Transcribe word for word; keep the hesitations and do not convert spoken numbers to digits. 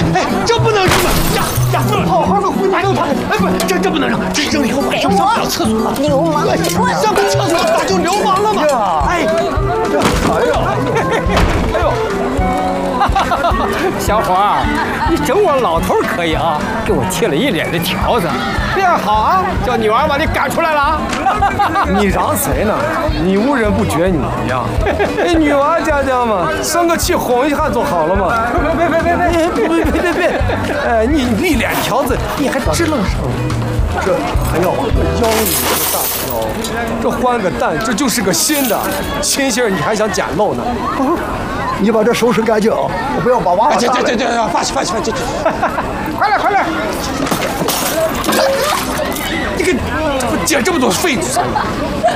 哎，这不能扔啊！呀呀，好好的回家扔它。哎，不，这这不能扔，这扔了以后晚上上不了厕所。 流氓！ 上个厕所咋就流氓了嘛？哎， 哎呦，哎呦！ 小伙儿，你整我老头可以啊，给我贴了一脸的条子，这样好啊，叫女娃把你赶出来了。 你嚷谁呢？你无人不觉你呀！那女娃家家嘛，生个气哄一下就好了嘛。别别别别别别别别别！哎，你一脸条子，你还支棱上了？这还要我腰里的大腰？这换个蛋，这就是个新的，新鲜你还想捡漏呢？ 你把这收拾干净啊！我不要把娃娃这这这这，放弃放弃放弃！ 快点快点！ 你给捡这么多废纸！